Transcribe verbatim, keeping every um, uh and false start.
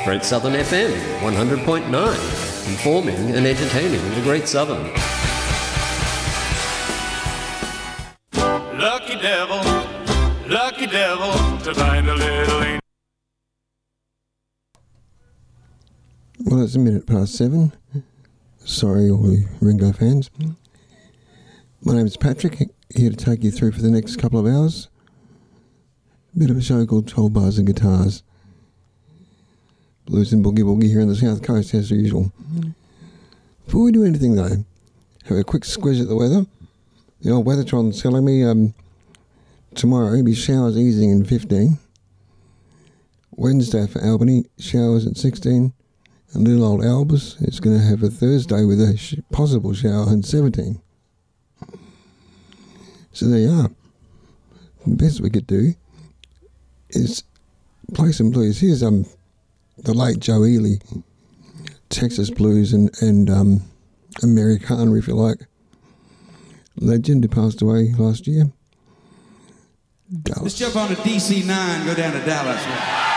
Great Southern F M, one hundred point nine, informing and entertaining the Great Southern. Lucky devil, lucky devil, to find a little angel. Well, it's a minute past seven. Sorry, all the Ringo fans. My name's Patrick, here to take you through for the next couple of hours. A bit of a show called twelve Bars and Guitars. Blues and Boogie Woogie here on the South Coast as usual. Before we do anything though, have a quick squiz at the weather. The old Weathertron's telling me um, tomorrow it'll be showers easing in fifteen. Wednesday for Albany, showers at sixteen. And little old Albus is going to have a Thursday with a sh- possible shower in seventeen. So there you are. The best we could do is play some blues. Here's um the late Joe Ely, Texas Blues and, and um, Americana, if you like. Legend who passed away last year. Dallas. Let's jump on a D C nine, go down to Dallas.